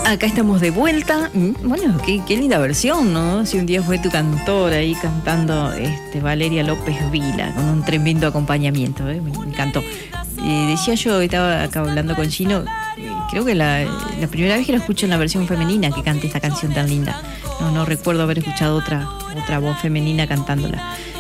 Acá estamos de vuelta. Bueno, qué linda versión, ¿no? Si un día fue tu cantor ahí cantando Valeria López Vila, con un tremendo acompañamiento, me encantó. Decía yo, estaba acá hablando con Gino, creo que la primera vez que lo escucho en la versión femenina que cante esta canción tan linda. No recuerdo haber escuchado otra voz femenina cantándola.